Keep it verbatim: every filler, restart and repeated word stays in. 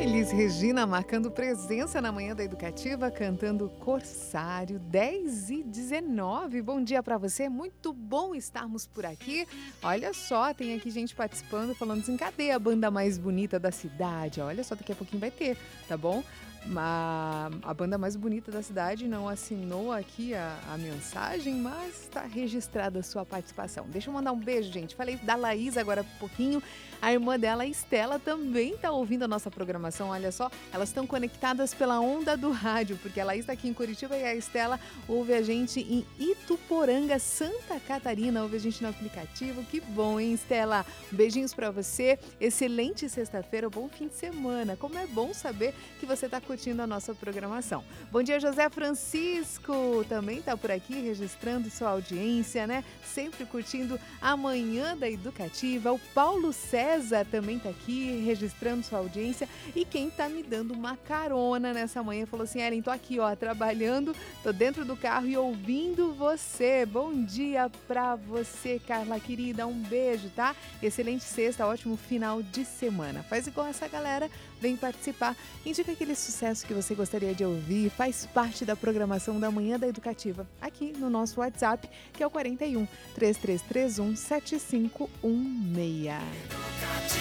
Elis Regina marcando presença na manhã da Educativa, cantando Corsário, dez e dezenove. Bom dia para você, muito bom estarmos por aqui. Olha só, tem aqui gente participando, falando assim, cadê a banda mais bonita da cidade? Olha só, daqui a pouquinho vai ter, tá bom? A, a banda mais bonita da cidade não assinou aqui a, a mensagem, mas está registrada a sua participação. Deixa eu mandar um beijo, gente. Falei da Laís agora há pouquinho. A irmã dela, a Estela, também está ouvindo a nossa programação. Olha só, elas estão conectadas pela onda do rádio, porque a Laís está aqui em Curitiba e a Estela ouve a gente em Ituporanga, Santa Catarina. Ouve a gente no aplicativo. Que bom, hein, Estela? Beijinhos para você. Excelente sexta-feira, bom fim de semana. Como é bom saber que você está curtindo a nossa programação. Bom dia, José Francisco, também está por aqui registrando sua audiência, né? Sempre curtindo a manhã da Educativa. O Paulo César também está aqui registrando sua audiência. E quem está me dando uma carona nessa manhã falou assim, Ellen, tô aqui, ó, trabalhando, tô dentro do carro e ouvindo você. Bom dia para você, Carla querida, um beijo, tá? Excelente sexta, ótimo final de semana. Faz igual essa galera, vem participar, indica aquele sucesso que você gostaria de ouvir, faz parte da programação da Manhã da Educativa, aqui no nosso WhatsApp, que é o quarenta e um, três três três um, sete cinco um seis.